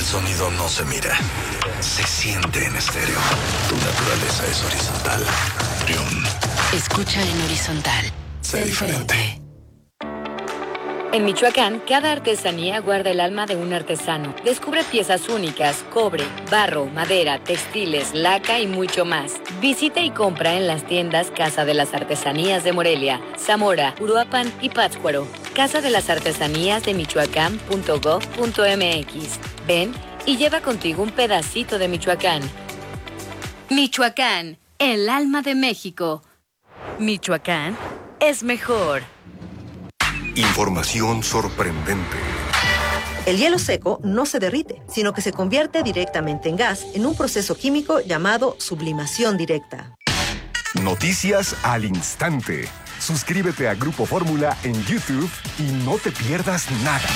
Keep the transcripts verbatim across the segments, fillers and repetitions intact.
El sonido no se mira, se siente en estéreo. Tu naturaleza es horizontal. Triun. Escucha en horizontal. Sé diferente. En Michoacán, cada artesanía guarda el alma de un artesano. Descubre piezas únicas, cobre, barro, madera, textiles, laca y mucho más. Visita y compra en las tiendas Casa de las Artesanías de Morelia, Zamora, Uruapan y Pátzcuaro. Casa de las Artesanías de Michoacán punto gov punto m x. Ven y lleva contigo un pedacito de Michoacán. Michoacán, el alma de México. Michoacán es mejor. Información sorprendente. El hielo seco no se derrite, sino que se convierte directamente en gas en un proceso químico llamado sublimación directa. Noticias al instante. Suscríbete a Grupo Fórmula en YouTube y no te pierdas nada.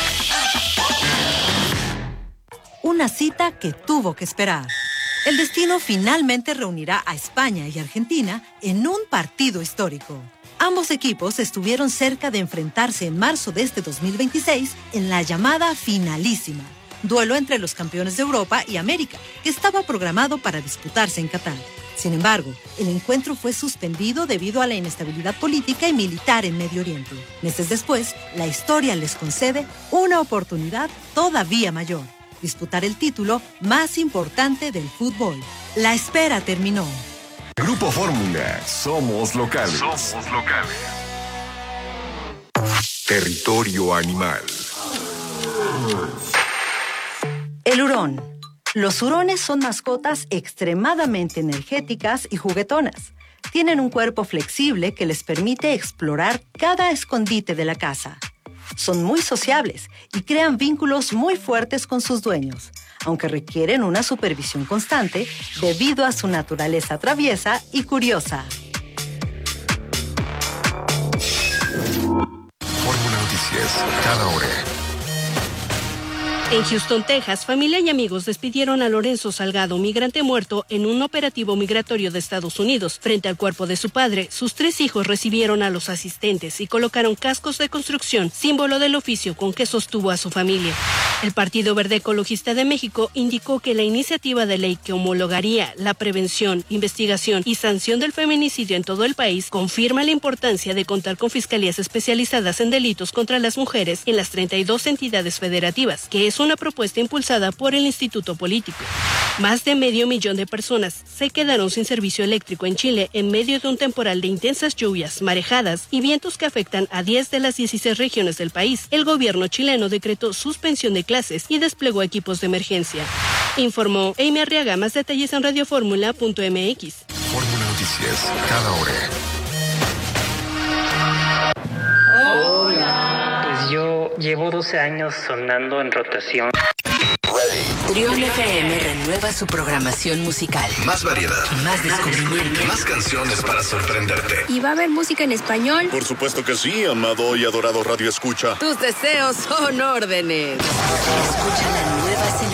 Una cita que tuvo que esperar. El destino finalmente reunirá a España y Argentina en un partido histórico. Ambos equipos estuvieron cerca de enfrentarse en marzo de este dos mil veintiséis en la llamada finalísima, duelo entre los campeones de Europa y América, que estaba programado para disputarse en Qatar. Sin embargo, el encuentro fue suspendido debido a la inestabilidad política y militar en Medio Oriente. Meses después, la historia les concede una oportunidad todavía mayor: disputar el título más importante del fútbol. La espera terminó. Grupo Fórmula, somos locales. Somos locales. Territorio animal. El hurón. Los hurones son mascotas extremadamente energéticas y juguetonas. Tienen un cuerpo flexible que les permite explorar cada escondite de la casa. Son muy sociables y crean vínculos muy fuertes con sus dueños, aunque requieren una supervisión constante debido a su naturaleza traviesa y curiosa. Fórmula Noticias, cada hora. En Houston, Texas, familia y amigos despidieron a Lorenzo Salgado, migrante muerto en un operativo migratorio de Estados Unidos. Frente al cuerpo de su padre, sus tres hijos recibieron a los asistentes y colocaron cascos de construcción, símbolo del oficio con que sostuvo a su familia. El Partido Verde Ecologista de México indicó que la iniciativa de ley que homologaría la prevención, investigación y sanción del feminicidio en todo el país confirma la importancia de contar con fiscalías especializadas en delitos contra las mujeres en las treinta y dos entidades federativas, que es una propuesta impulsada por el Instituto Político. Más de medio millón de personas se quedaron sin servicio eléctrico en Chile en medio de un temporal de intensas lluvias, marejadas y vientos que afectan a diez de las dieciséis regiones del país. El gobierno chileno decretó suspensión de clases y desplegó equipos de emergencia. Informó Amy Arriaga. Más detalles en radioformula punto m x. Fórmula Noticias, cada hora. Pues yo llevo doce años sonando en rotación. Triun F M renueva su programación musical. Más variedad. Más descubrimiento. Más canciones para sorprenderte. ¿Y va a haber música en español? Por supuesto que sí, amado y adorado Radio Escucha. Tus deseos son órdenes. Escucha la nueva selección